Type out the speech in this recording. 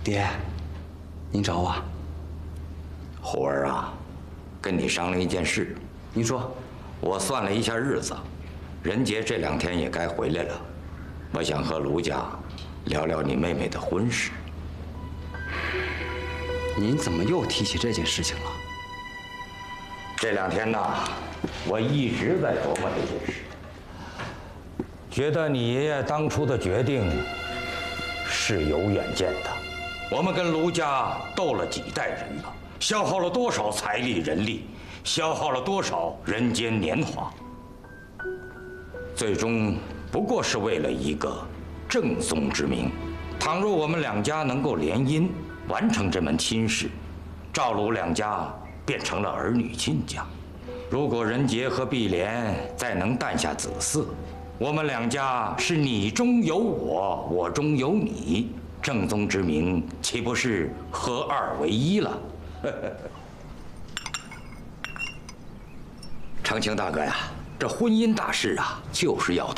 爹，您找我？ 虎儿啊，跟你商量一件事。 您说。 我算了一下日子，任杰这2天也该回来了。我想和卢家聊聊你妹妹的婚事。 您怎么又提起这件事情了？ 这2天呐，我一直在琢磨这件事，觉得你爷爷当初的决定是有远见的。我们跟卢家斗了几代人了，消耗了多少财力人力，消耗了多少人间年华，最终不过是为了一个正宗之名。倘若我们2家能够联姻，完成这门亲事，赵卢2家变成了儿女亲家。如果任杰和碧莲再能诞下子嗣，我们2家是你中有我，我中有你，正宗之名岂不是合2为1了？长青大哥呀，这婚姻大事啊，就是要